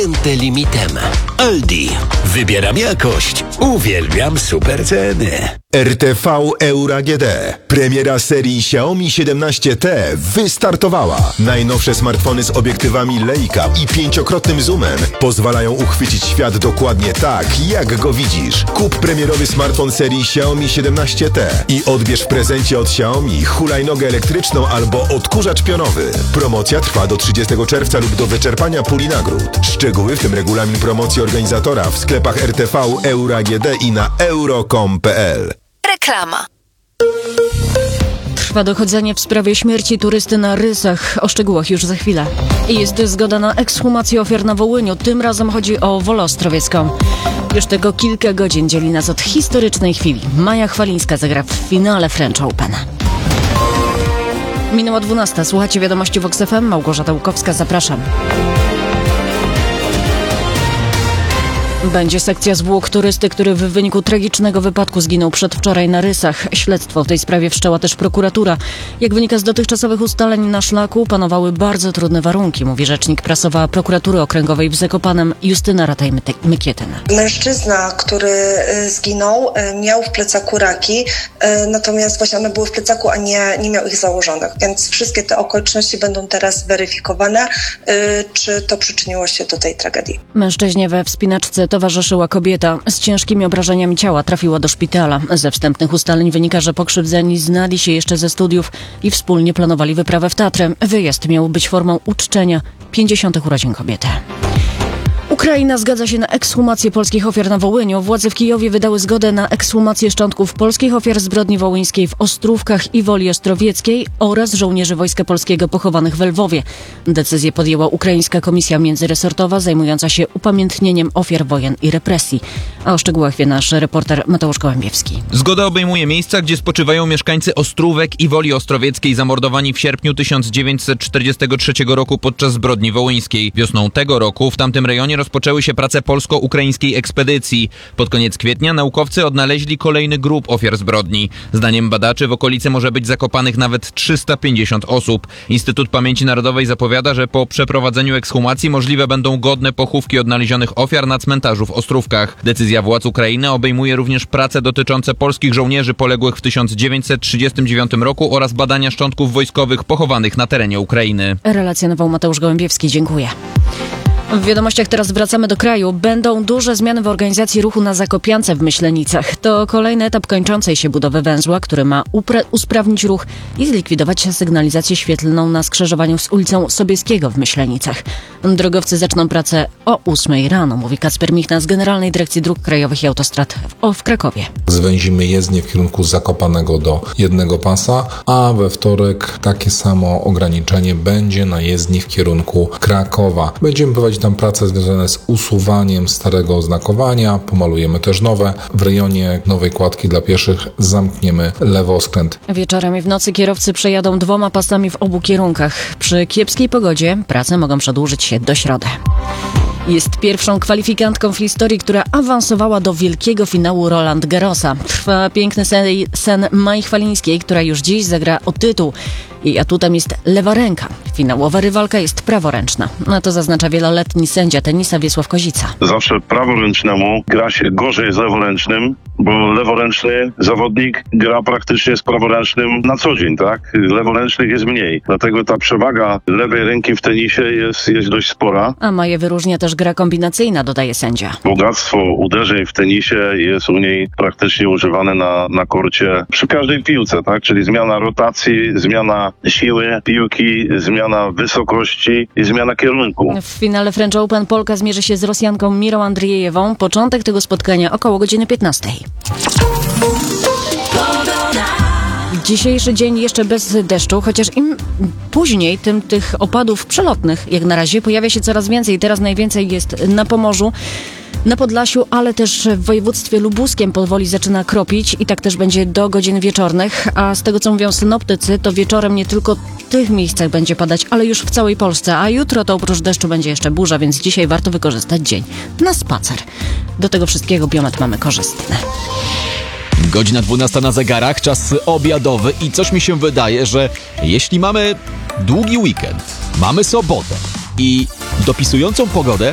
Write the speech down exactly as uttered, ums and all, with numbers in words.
limitem. Aldi. Wybieram jakość. Uwielbiam super ceny. R T V Euro A G D. Premiera serii Xiaomi siedemnaście T wystartowała. Najnowsze smartfony z obiektywami Leica i pięciokrotnym zoomem pozwalają uchwycić świat dokładnie tak, jak go widzisz. Kup premierowy smartfon serii Xiaomi siedemnaście T i odbierz w prezencie od Xiaomi hulajnogę elektryczną albo odkurzacz pionowy. Promocja trwa do trzydziestego czerwca lub do wyczerpania puli nagród. Szczegóły, w tym regulamin promocji organizatora, w sklepach R T V Euro A G D i na euro kropka com kropka p l. Reklama. Trwa dochodzenie w sprawie śmierci turysty na Rysach. O szczegółach już za chwilę. I jest zgoda na ekshumację ofiar na Wołyniu. Tym razem chodzi o Wolę Ostrowiecką. Już tylko kilka godzin dzieli nas od historycznej chwili. Maja Chwalińska zagra w finale French Open. Minęła dwunasta. Słuchacie wiadomości Vox F M. Małgorzata Łukowska, zapraszam. Będzie sekcja zwłok turysty, który w wyniku tragicznego wypadku zginął przedwczoraj na Rysach. Śledztwo w tej sprawie wszczęła też prokuratura. Jak wynika z dotychczasowych ustaleń, na szlaku panowały bardzo trudne warunki, mówi rzecznik prasowa Prokuratury Okręgowej w Zakopanem Justyna Rataj-Mykietyna. Mężczyzna, który zginął, miał w plecaku raki, natomiast właśnie one były w plecaku, a nie, nie miał ich założonych. Więc wszystkie te okoliczności będą teraz weryfikowane, czy to przyczyniło się do tej tragedii. Mężczyźnie we wspinaczce towarzyszyła kobieta. Z ciężkimi obrażeniami ciała trafiła do szpitala. Ze wstępnych ustaleń wynika, że pokrzywdzeni znali się jeszcze ze studiów i wspólnie planowali wyprawę w Tatrę. Wyjazd miał być formą uczczenia pięćdziesiątych urodzin kobiety. Ukraina zgadza się na ekshumację polskich ofiar na Wołyniu. Władze w Kijowie wydały zgodę na ekshumację szczątków polskich ofiar zbrodni wołyńskiej w Ostrówkach i Woli Ostrowieckiej oraz żołnierzy Wojska Polskiego pochowanych w Lwowie. Decyzję podjęła ukraińska komisja międzyresortowa zajmująca się upamiętnieniem ofiar wojen i represji. A o szczegółach wie nasz reporter Mateusz Gołębiewski. Zgoda obejmuje miejsca, gdzie spoczywają mieszkańcy Ostrówek i Woli Ostrowieckiej zamordowani w sierpniu tysiąc dziewięćset czterdziestego trzeciego roku podczas zbrodni wołyńskiej. Wiosną tego roku w tamtym rejonie rozpoczęły się prace polsko-ukraińskiej ekspedycji. Pod koniec kwietnia naukowcy odnaleźli kolejny grób ofiar zbrodni. Zdaniem badaczy w okolicy może być zakopanych nawet trzysta pięćdziesiąt osób. Instytut Pamięci Narodowej zapowiada, że po przeprowadzeniu ekshumacji możliwe będą godne pochówki odnalezionych ofiar na cmentarzu w Ostrówkach. Decyzja władz Ukrainy obejmuje również prace dotyczące polskich żołnierzy poległych w tysiąc dziewięćset trzydziestym dziewiątym roku oraz badania szczątków wojskowych pochowanych na terenie Ukrainy. Relacjonował Mateusz Gołębiewski. Dziękuję. W wiadomościach teraz wracamy do kraju. Będą duże zmiany w organizacji ruchu na Zakopiance w Myślenicach. To kolejny etap kończącej się budowy węzła, który ma upra- usprawnić ruch i zlikwidować sygnalizację świetlną na skrzyżowaniu z ulicą Sobieskiego w Myślenicach. Drogowcy zaczną pracę o ósmej rano, mówi Kacper Michna z Generalnej Dyrekcji Dróg Krajowych i Autostrad w, w Krakowie. Zwęzimy jezdnię w kierunku Zakopanego do jednego pasa, a we wtorek takie samo ograniczenie będzie na jezdni w kierunku Krakowa. Będziemy prowadzić tam prace związane z usuwaniem starego oznakowania, pomalujemy też nowe. W rejonie nowej kładki dla pieszych zamkniemy lewoskręt. Wieczorem i w nocy kierowcy przejadą dwoma pasami w obu kierunkach. Przy kiepskiej pogodzie prace mogą przedłużyć się do środy. Jest pierwszą kwalifikantką w historii, która awansowała do wielkiego finału Roland Garrosa. Trwa piękny sen, sen Mai Chwalińskiej, która już dziś zagra o tytuł. Jej atutem jest lewa ręka. Finałowa rywalka jest praworęczna. No to zaznacza wieloletni sędzia tenisa Wiesław Kozica. Zawsze praworęcznemu gra się gorzej z leworęcznym, bo leworęczny zawodnik gra praktycznie z praworęcznym na co dzień, tak? Leworęcznych jest mniej. Dlatego ta przewaga lewej ręki w tenisie jest, jest dość spora. A Maję wyróżnia też gra kombinacyjna, dodaje sędzia. Bogactwo uderzeń w tenisie jest u niej praktycznie używane na, na korcie przy każdej piłce, tak? Czyli zmiana rotacji, zmiana siły piłki, zmiana wysokości i zmiana kierunku. W finale French Open Polka zmierzy się z Rosjanką Mirą Andrzejewą. Początek tego spotkania około godziny piętnastej. Dzisiejszy dzień jeszcze bez deszczu, chociaż im później, tym tych opadów przelotnych, jak na razie, pojawia się coraz więcej. Teraz najwięcej jest na Pomorzu, na Podlasiu, ale też w województwie lubuskim powoli zaczyna kropić i tak też będzie do godzin wieczornych. A z tego, co mówią synoptycy, to wieczorem nie tylko w tych miejscach będzie padać, ale już w całej Polsce. A jutro to oprócz deszczu będzie jeszcze burza, więc dzisiaj warto wykorzystać dzień na spacer. Do tego wszystkiego biometr mamy korzystny. Godzina dwunasta na zegarach, czas obiadowy i coś mi się wydaje, że jeśli mamy długi weekend, mamy sobotę i dopisującą pogodę,